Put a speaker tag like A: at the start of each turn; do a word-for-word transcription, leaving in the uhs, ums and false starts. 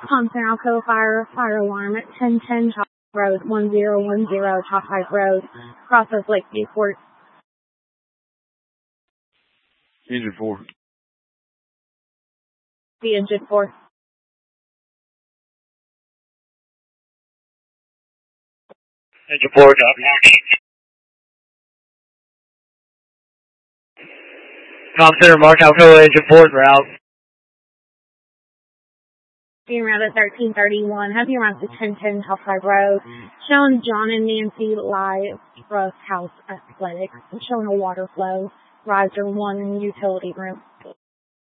A: Thompson Alco Fire, fire alarm at ten ten Top Road, one zero one zero Top High Road, Process Lakeview Court.
B: Engine four.
A: The engine four.
B: Engine four, copy. Com Center, Mark Alcoa, engine four, route.
A: Being around at thirteen thirty-one, heavy around to ten ten Top High Road, showing John and Nancy Live Russ House Athletics, showing a water flow, riser one in the utility room.